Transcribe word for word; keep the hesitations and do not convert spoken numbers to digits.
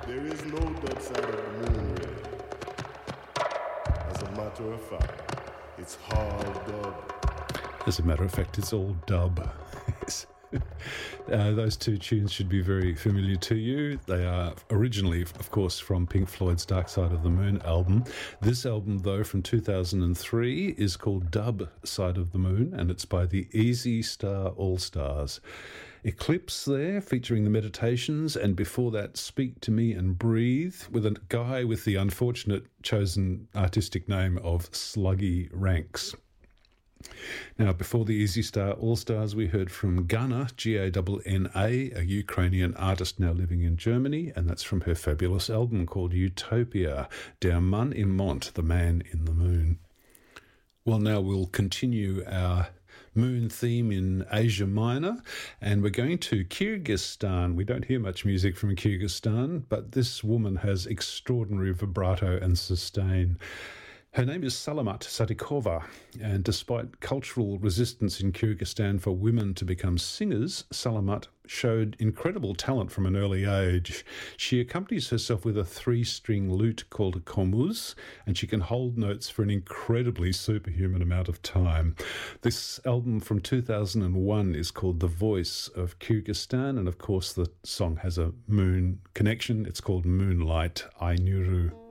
There is no dub side of the moon, really. As a matter of fact, it's hard dub. As a matter of fact, it's all dub. Yes. Uh, those two tunes should be very familiar to you. They are originally, of course, from Pink Floyd's Dark Side of the Moon album. This album, though, from two thousand three, is called Dub Side of the Moon, and it's by the Easy Star All-Stars. Eclipse there, featuring the Meditations, and before that, Speak to Me and Breathe, with a guy with the unfortunate chosen artistic name of Sluggy Ranks. Now, before the Easy Star All-Stars, we heard from Gunna, G A N N A, a Ukrainian artist now living in Germany, and that's from her fabulous album called Utopia, Der Mann im Mond, the man in the moon. Well, now we'll continue our moon theme in Asia Minor, and we're going to Kyrgyzstan. We don't hear much music from Kyrgyzstan, but this woman has extraordinary vibrato and sustain. Her name is Salamat Sadikova, and despite cultural resistance in Kyrgyzstan for women to become singers, Salamat showed incredible talent from an early age. She accompanies herself with a three-string lute called a komuz, and she can hold notes for an incredibly superhuman amount of time. This album from two thousand one is called The Voice of Kyrgyzstan, and of course the song has a moon connection. It's called Moonlight Aynuru.